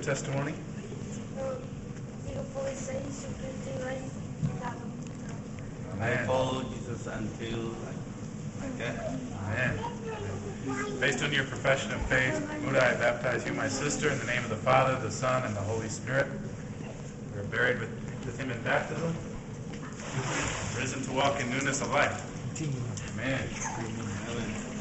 testimony? I follow Jesus until like that. Amen. Based on your profession of faith, Muda, I baptize you, my sister, in the name of the Father, the Son, and the Holy Spirit. We are buried with him in baptism, risen to walk in newness of life. Amen.